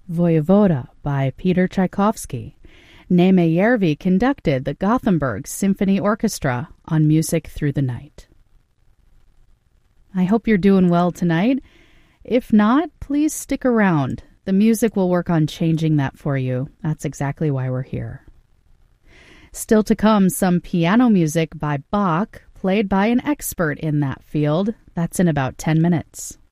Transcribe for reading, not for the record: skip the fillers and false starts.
Voyevoda by Peter Tchaikovsky. Neeme Järvi conducted the Gothenburg Symphony Orchestra on Music Through the Night. I hope you're doing well tonight. If not, please stick around. The music will work on changing that for you. That's exactly why we're here. Still to come, some piano music by Bach, played by an expert in that field. That's in about 10 minutes.